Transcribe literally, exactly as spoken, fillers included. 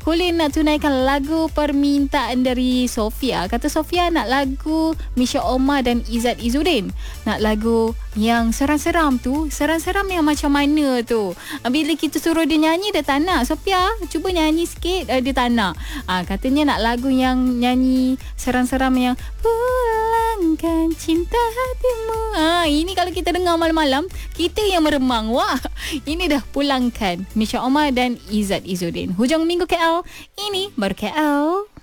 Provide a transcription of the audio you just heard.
Colin nak tunaikan lagu permintaan dari Sofia. Kata Sofia nak lagu Misha Omar dan Izzat Izzuddin. Nak lagu yang seram-seram tu. Seram-seram yang macam mana tu? Bila kita suruh dia nyanyi, dia tak nak. Sofia, cuba nyanyi sikit. Uh, dia tak nak. Uh, katanya nak lagu yang nyanyi seram-seram yang pulangkan cinta hatimu. Ha, ini kalau kita dengar malam-malam, kita yang meremang. Wah, ini dah pulangkan Misha Omar dan Izzat Izzuddin. Hujung minggu K L, ini baru K L.